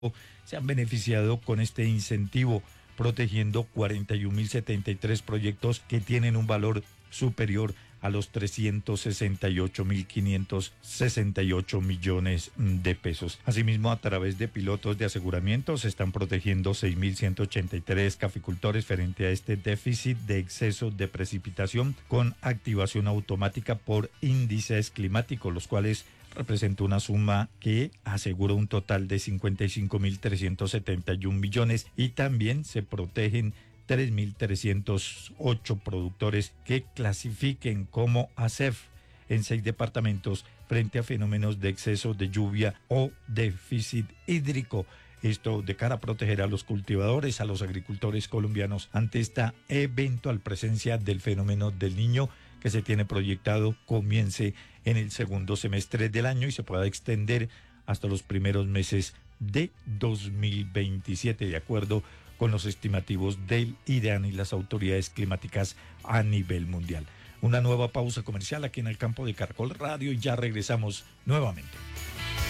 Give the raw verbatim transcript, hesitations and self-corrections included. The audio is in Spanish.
se han beneficiado con este incentivo, protegiendo cuarenta y un mil setenta y tres proyectos que tienen un valor superior a los trescientos sesenta y ocho mil quinientos sesenta y ocho millones de pesos. Asimismo, a través de pilotos de aseguramiento se están protegiendo seis mil ciento ochenta y tres caficultores frente a este déficit de exceso de precipitación con activación automática por índices climáticos, los cuales representa una suma que asegura un total de cincuenta y cinco mil trescientos setenta y un millones, y también se protegen tres mil trescientos ocho productores que clasifiquen como A S E F en seis departamentos frente a fenómenos de exceso de lluvia o déficit hídrico. Esto de cara a proteger a los cultivadores, a los agricultores colombianos ante esta eventual presencia del fenómeno del Niño, que se tiene proyectado comience en el segundo semestre del año y se pueda extender hasta los primeros meses de dos mil veintisiete, de acuerdo con los estimativos del IDEAN y las autoridades climáticas a nivel mundial. Una nueva pausa comercial aquí en el campo de Caracol Radio y ya regresamos nuevamente.